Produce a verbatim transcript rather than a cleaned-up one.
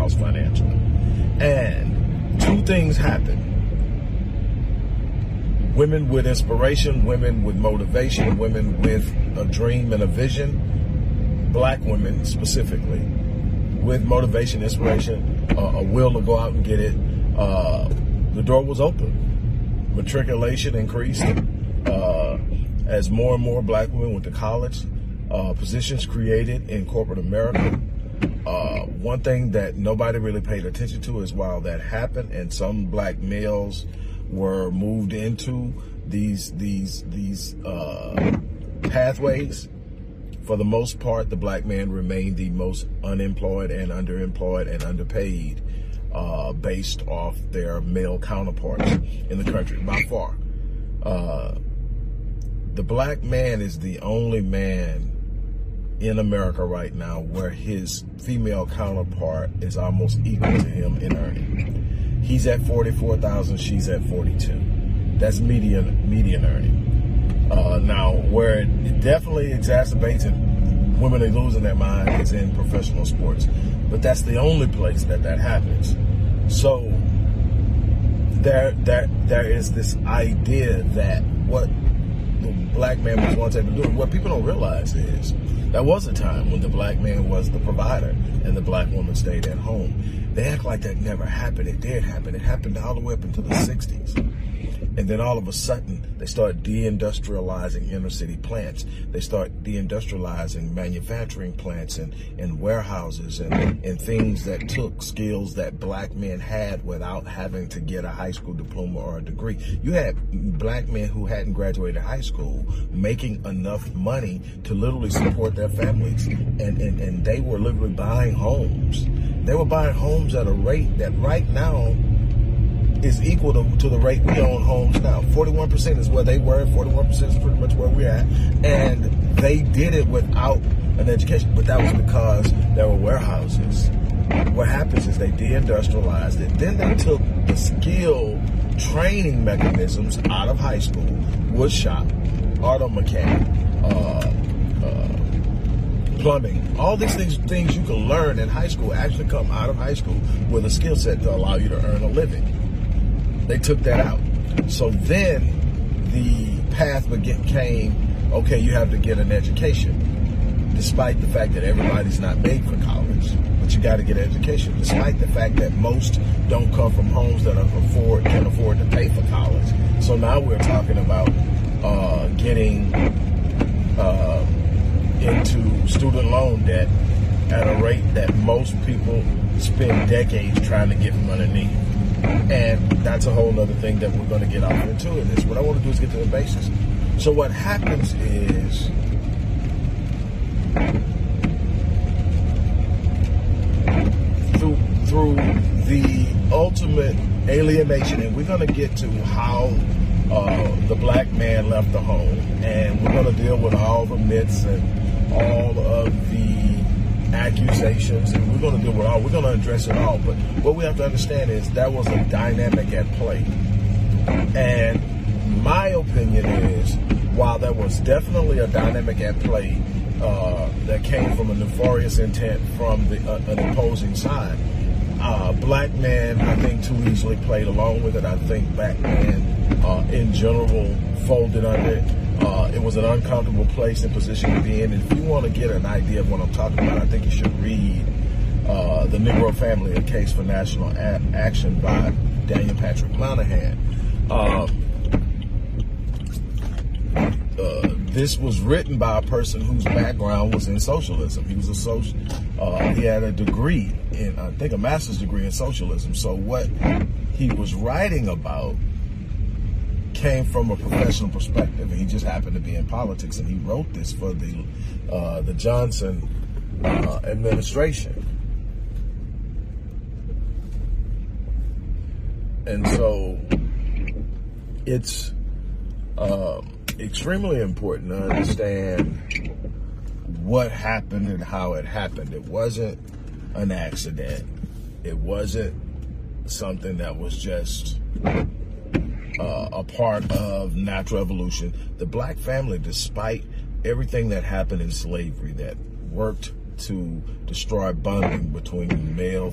house financially. And two things happen. Women with inspiration, women with motivation, women with a dream and a vision, black women specifically, with motivation, inspiration, uh, a will to go out and get it, uh, the door was open. Matriculation increased uh, as more and more black women went to college, uh, positions created in corporate America. Uh, one thing that nobody really paid attention to is while that happened and some black males were moved into these these these uh, pathways, for the most part, the black man remained the most unemployed and underemployed and underpaid uh, based off their male counterparts in the country by far. Uh, the black man is the only man in America right now where his female counterpart is almost equal to him in earning. He's at forty-four thousand, she's at forty-two. That's median median earning. Uh, now, where it definitely exacerbates and women are losing their mind is in professional sports. But that's the only place that that happens. So there, there, there is this idea that what the black man was once able to do, what people don't realize is there was a time when the black man was the provider and the black woman stayed at home. They act like that never happened. It did happen. It happened all the way up into the sixties. And then all of a sudden, they start deindustrializing inner city plants. They start deindustrializing manufacturing plants and, and warehouses and, and things that took skills that black men had without having to get a high school diploma or a degree. You had black men who hadn't graduated high school making enough money to literally support their families. And, and, and they were literally buying homes. They were buying homes at a rate that right now is equal to, to the rate we own homes now. forty-one percent is where they were, forty-one percent is pretty much where we're at. And they did it without an education, but that was because there were warehouses. What happens is they deindustrialized it. Then they took the skill training mechanisms out of high school, wood shop, auto mechanic, uh, uh, plumbing, all these things, things you can learn in high school actually come out of high school with a skill set to allow you to earn a living. They took that out. So then the path became, okay, you have to get an education, despite the fact that everybody's not made for college, but you got to get an education, despite the fact that most don't come from homes that afford can afford to pay for college. So now we're talking about uh, getting uh, into student loan debt at a rate that most people spend decades trying to get from underneath. And that's a whole other thing that we're going to get off into in this. What I want to do is get to the basics. So what happens is through, through the ultimate alienation, and we're going to get to how uh, the black man left the home, and we're going to deal with all the myths and all of the accusations, and we're going to deal with all, we're going to address it all. But what we have to understand is there was a dynamic at play. And my opinion is, while there was definitely a dynamic at play uh, that came from a nefarious intent from the, uh, an opposing side, uh, black men, I think, too easily played along with it. I think black men, uh, in general, folded under it. Uh, it was an uncomfortable place and position to be in. And if you want to get an idea of what I'm talking about, I think you should read uh, The Negro Family, A Case for National a- Action by Daniel Patrick Moynihan. Uh, uh, this was written by a person whose background was in socialism. He was a social, uh, he had a degree in, I think, a master's degree in socialism. So what he was writing about came from a professional perspective, and he just happened to be in politics, and he wrote this for the uh, the Johnson uh, administration. And so it's uh, extremely important to understand what happened and how it happened. It wasn't an accident. It wasn't something that was just Uh, a part of natural evolution. The black family, despite everything that happened in slavery that worked to destroy bonding between male